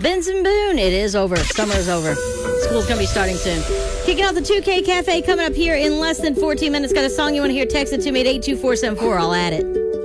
Benson Boone. It is over. Summer is over. School's going to be starting soon. Kicking off the 2K Cafe coming up here in less than 14 minutes. Got a song you want to hear? Text it to me at 82474. I'll add it.